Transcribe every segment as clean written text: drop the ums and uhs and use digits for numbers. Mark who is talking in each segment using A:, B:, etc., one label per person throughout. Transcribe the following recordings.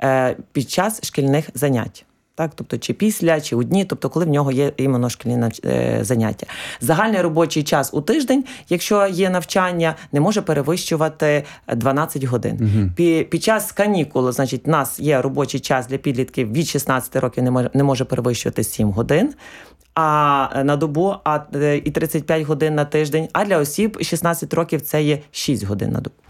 A: під час шкільних занять. Так, тобто чи після, чи у дні, тобто коли в нього є іменно шкільні заняття. Загальний робочий час у тиждень, якщо є навчання, не може перевищувати 12 годин. Під час канікул, значить, у нас є робочий час для підлітків від 16 років не може перевищувати 7 годин. На добу, і 35 годин на тиждень, а для осіб 16 років це є 6 годин на добу.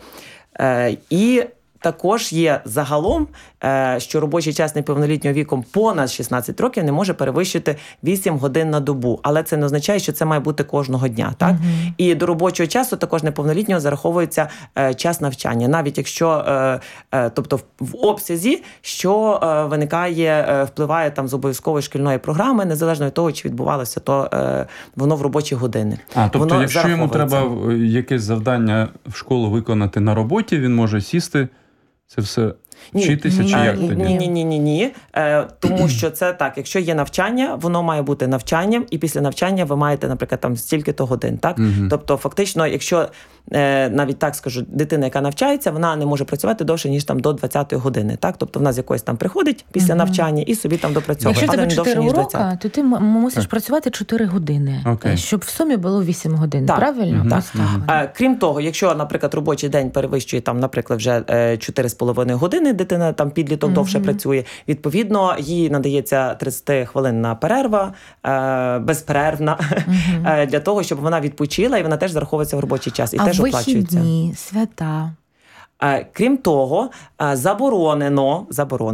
A: І також є загалом, що робочий час неповнолітнього віком понад 16 років не може перевищити 8 годин на добу. Але це не означає, що це має бути кожного дня. Так? І до робочого часу також неповнолітнього зараховується час навчання. Навіть якщо, тобто в обсязі, що впливає там з обов'язкової шкільної програми, незалежно від того, чи відбувалося то воно в робочі години.
B: Тобто якщо йому треба якесь завдання в школу виконати на роботі, він може сісти, це все вчитися, чи як тоді?
A: Ні. Тому що це так, якщо є навчання, воно має бути навчанням, і після навчання ви маєте, наприклад, там стільки-то годин, так? Тобто, фактично, якщо, навіть так скажу, дитина, яка навчається, вона не може працювати довше, ніж там до 20-ї години, так? Тобто, вона з якоїсь там приходить після навчання і собі там допрацьовує.
C: Якщо тебе 4 уроки, то ти мусиш працювати 4 години, щоб в сумі було 8 годин, правильно?
A: Так. Крім того, якщо, наприклад, робочий день перевищує там, наприклад, вже 4,5 години, дитина там підліток довше працює, відповідно, їй надається 30-хвилинна перерва, безперервна, для того, щоб вона відпочила, і вона теж зараховується в робочий час, і теж оплачується.
C: А вихідні, свята?
A: Крім того, заборонено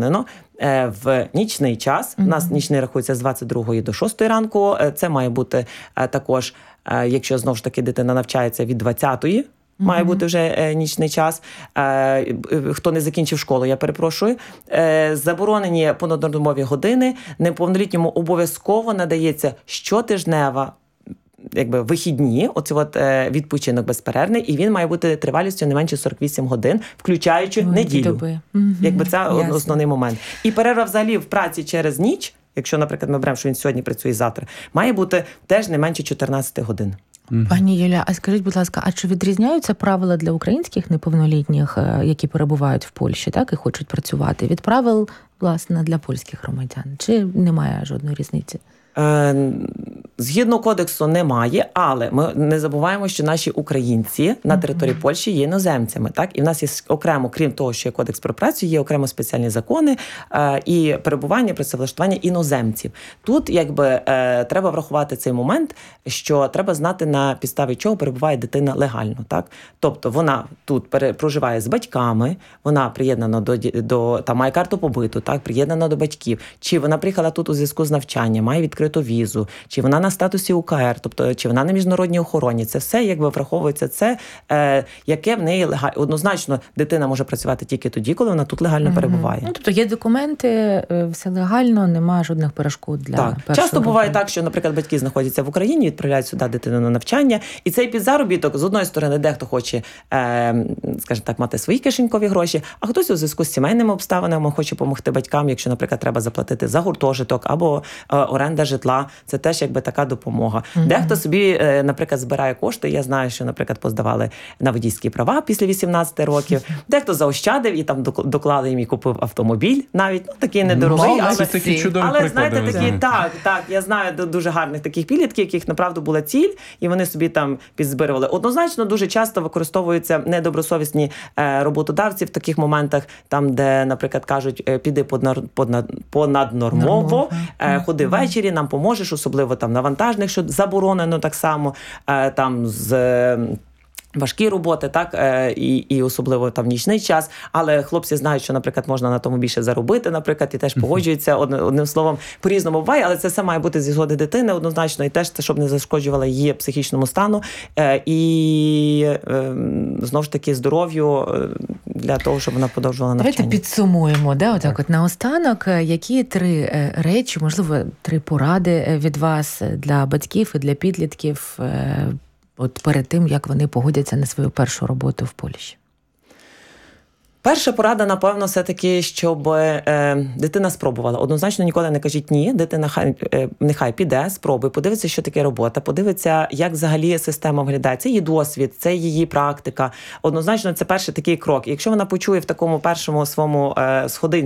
A: в нічний час, у нас нічний рахується з 22 до 6 ранку, це має бути також, якщо, знову ж таки, дитина навчається від 20-ї, має бути вже нічний час. Хто не закінчив школу, я перепрошую. Заборонені понаднормові години. Неповнолітньому обов'язково надається щотижнева вихідні, відпочинок безперервний, і він має бути тривалістю не менше 48 годин, включаючи неділю. Це основний момент. І перерва взагалі в праці через ніч, якщо, наприклад, ми беремо, що він сьогодні працює завтра, має бути теж не менше 14 годин.
C: Пані Юля, а скажіть, будь ласка, а чи відрізняються правила для українських неповнолітніх, які перебувають в Польщі, так, і хочуть працювати, від правил, власне, для польських громадян? Чи немає жодної різниці?
A: Згідно кодексу немає, але ми не забуваємо, що наші українці на території Польщі є іноземцями, так? І в нас є окремо, крім того, що є кодекс про працю, є окремо спеціальні закони і перебування, працевлаштування іноземців. Тут треба врахувати цей момент, що треба знати, на підставі чого перебуває дитина легально, так? Тобто вона тут проживає з батьками, вона приєднана там має карту побиту, так, приєднана до батьків. Чи вона приїхала тут у зв'язку з навчанням, має відкриту візу, чи вона на статусі УКР, тобто чи вона на міжнародній охороні. Це все враховується це, яке в неї однозначно дитина може працювати тільки тоді, коли вона тут легально перебуває.
C: Тобто є документи, все легально, немає жодних перешкод для першого.
A: Часто буває так, що, наприклад, батьки знаходяться в Україні, відправляють сюди дитину на навчання, і цей підзаробіток, з одної сторони, дехто хоче, скажімо так, мати свої кишенькові гроші, а хтось у зв'язку з сімейними обставинами хоче допомогти батькам, якщо, наприклад, треба заплатити за гуртожиток або оренда житла. Це теж така допомога. Дехто собі, наприклад, збирає кошти. Я знаю, що, наприклад, поздавали на водійські права після 18 років. Дехто заощадив і там доклали їм і купив автомобіль. Навіть такий недорогий. Але знаєте, такі, так, я знаю дуже гарних таких підлітків, яких, направду, була ціль, і вони собі там підзбирували. Однозначно, дуже часто використовуються недобросовісні роботодавці в таких моментах, там, де, наприклад, кажуть, піди понаднормово, ходи ввечері, нам поможеш, особливо там на вантажних, що заборонено так само, там з важкі роботи, так, і особливо там в нічний час, але хлопці знають, що, наприклад, можна на тому більше заробити, наприклад, і теж погоджуються, одним словом, по-різному буває, але це все має бути зі згоди дитини однозначно, і теж це, щоб не зашкоджувало її психічному стану і, знову ж таки, здоров'ю для того, щоб вона продовжувала навчання.
C: Давайте підсумуємо, от наостанок, які 3 речі, можливо, 3 поради від вас для батьків і для підлітків перед тим, як вони погодяться на свою першу роботу в Польщі?
A: Перша порада, напевно, все-таки, щоб дитина спробувала. Однозначно ніколи не кажіть ні, дитина нехай піде, спробує, подивиться, що таке робота, подивиться, як взагалі система виглядає. Це її досвід, це її практика. Однозначно, це перший такий крок. Якщо вона почує в такому першому своєму сходинці,